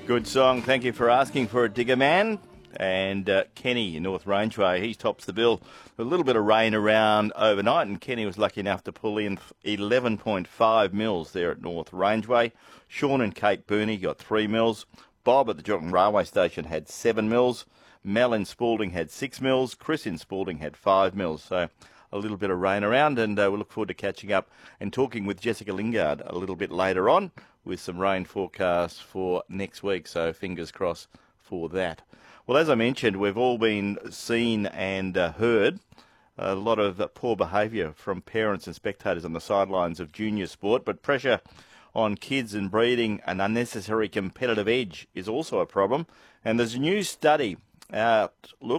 Good song. Thank you for asking for it, Digger Man. And Kenny in North Rangeway, he tops the bill. A little bit of rain around overnight, and Kenny was lucky enough to pull in 11.5 mils there at North Rangeway. Sean and Kate Booney got 3 mils. Bob at the Geelong Railway Station had 7 mils. Mel in Spalding had 6 mils. Chris in Spalding had 5 mils. So a little bit of rain around, and we look forward to catching up and talking with Jessica Lingard a little bit later on with some rain forecasts for next week. So fingers crossed for that. Well, as I mentioned, we've all been seen and heard a lot of poor behaviour from parents and spectators on the sidelines of junior sport, but pressure on kids and breeding an unnecessary competitive edge is also a problem. And there's a new study out,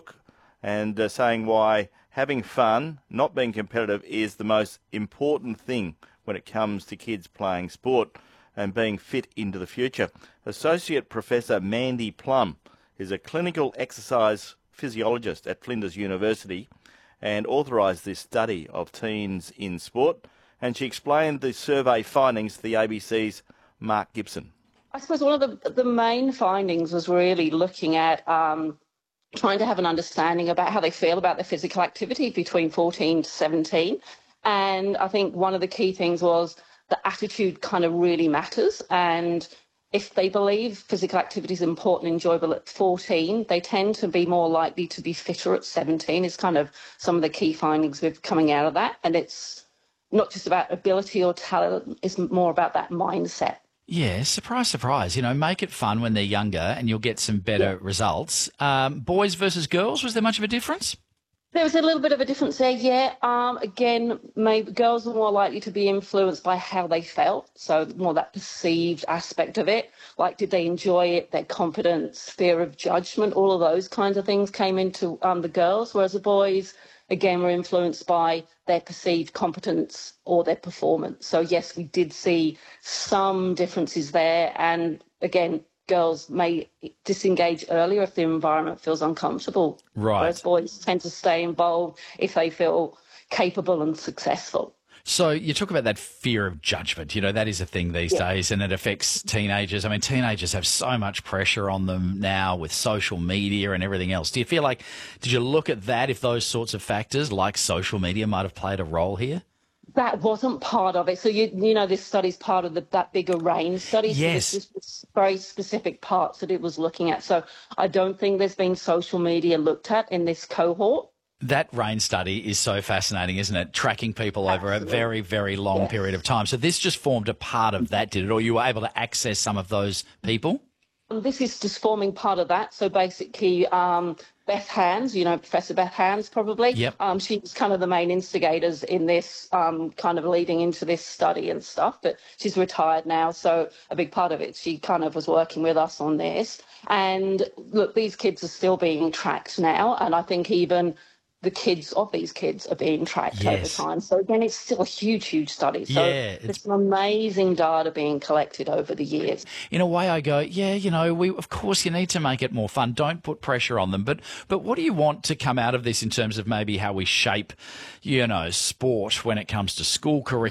and saying why having fun, not being competitive, is the most important thing when it comes to kids playing sport and being fit into the future. Associate Professor Mandy Plum is a clinical exercise physiologist at Flinders University and authorised this study of teens in sport. And she explained the survey findings to the ABC's Mark Gibson. I suppose one of the main findings was really looking at trying to have an understanding about how they feel about their physical activity between 14 to 17. And I think one of the key things was the attitude kind of really matters. And if they believe physical activity is important and enjoyable at 14, they tend to be more likely to be fitter at 17 is kind of some of the key findings we've coming out of that. And it's not just about ability or talent, it's more about that mindset. Yeah, surprise, surprise. Make it fun when they're younger and you'll get some better results. Boys versus girls, was there much of a difference? There was a little bit of a difference there, yeah. Again, maybe girls were more likely to be influenced by how they felt, so more that perceived aspect of it. Like, did they enjoy it, their confidence, fear of judgment, all of those kinds of things came into the girls, whereas the boys, again, were influenced by their perceived competence or their performance. So, yes, we did see some differences there, and, again, girls may disengage earlier if the environment feels uncomfortable. Right. Whereas boys tend to stay involved if they feel capable and successful. So you talk about that fear of judgment. That is a thing these days, and it affects teenagers. I mean, teenagers have so much pressure on them now with social media and everything else. Do you feel like, did you look at that, if those sorts of factors like social media might have played a role here? That wasn't part of it. So, this study's part of that bigger RAIN study. Yes. So there's very specific parts that it was looking at. So I don't think there's been social media looked at in this cohort. That RAIN study is so fascinating, isn't it? Tracking people over a very, very long period of time. So this just formed a part of that, did it? Or you were able to access some of those people? This is just forming part of that. So basically, Beth Hands, Professor Beth Hands probably. Yep. She was kind of the main instigators in this, kind of leading into this study and stuff. But she's retired now, so a big part of it, she kind of was working with us on this. And look, these kids are still being tracked now, and I think even the kids of these kids are being tracked over time. So again, it's still a huge, huge study. So it's some amazing data being collected over the years. In a way I go, of course you need to make it more fun. Don't put pressure on them. But what do you want to come out of this in terms of maybe how we shape, sport when it comes to school curriculum?